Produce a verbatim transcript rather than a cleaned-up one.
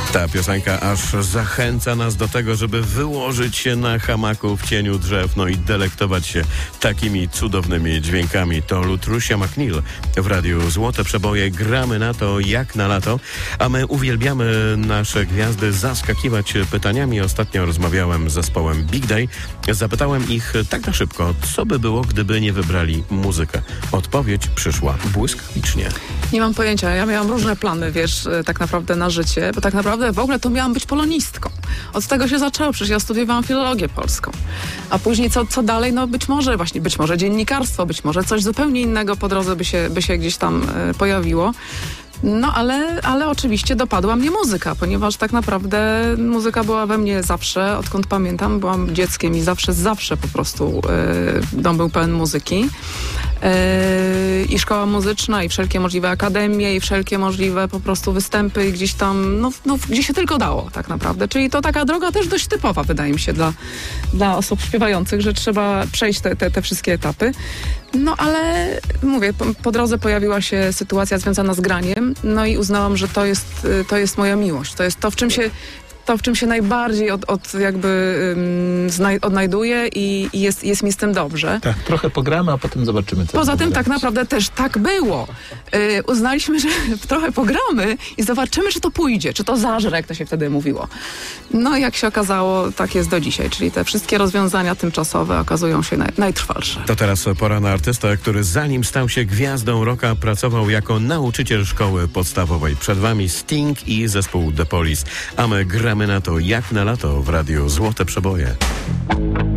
Ta piosenka aż zachęca nas do tego, żeby wyłożyć się na hamaku w cieniu drzew, no i delektować się takimi cudownymi dźwiękami. To Lutrusia McNeil w Radiu Złote Przeboje. Gramy na to jak na lato, a my uwielbiamy nasze gwiazdy zaskakiwać pytaniami. Ostatnio rozmawiałem z zespołem Big Day. Zapytałem ich tak na szybko, co by było, gdyby nie wybrali muzykę. Odpowiedź przyszła błyskawicznie. Nie mam pojęcia. Ja miałam różne plany, wiesz, tak naprawdę na życie, bo tak naprawdę w ogóle to miałam być polonistką. Od tego się zaczęło, przecież ja studiowałam filologię polską. A później co, co dalej? No być może właśnie, być może dziennikarstwo, być może coś zupełnie innego po drodze by się, by się gdzieś tam e, pojawiło. No ale, ale oczywiście dopadła mnie muzyka, ponieważ tak naprawdę muzyka była we mnie zawsze, odkąd pamiętam, byłam dzieckiem i zawsze, zawsze po prostu e, dom był pełen muzyki. Yy, i szkoła muzyczna, i wszelkie możliwe akademie, i wszelkie możliwe po prostu występy i gdzieś tam, no, no gdzie się tylko dało tak naprawdę. Czyli to taka droga też dość typowa, wydaje mi się, dla, dla osób śpiewających, że trzeba przejść te, te, te wszystkie etapy. No ale mówię, po, po drodze pojawiła się sytuacja związana z graniem, no i uznałam, że to jest, to jest moja miłość. To jest to, w czym się to, w czym się najbardziej od, od jakby um, znaj- odnajduję i, i jest, jest mi z tym dobrze. Tak, trochę pogramy, a potem zobaczymy, co Poza tym tak naprawdę też tak było. Yy, uznaliśmy, że trochę pogramy i zobaczymy, czy to pójdzie, czy to zażre, jak to się wtedy mówiło. No i jak się okazało, tak jest do dzisiaj, czyli te wszystkie rozwiązania tymczasowe okazują się naj- najtrwalsze. To teraz pora na artystę, który zanim stał się gwiazdą rocka, pracował jako nauczyciel szkoły podstawowej. Przed wami Sting i zespół The Police. A my gramy na to jak na lato w Radiu Złote Przeboje.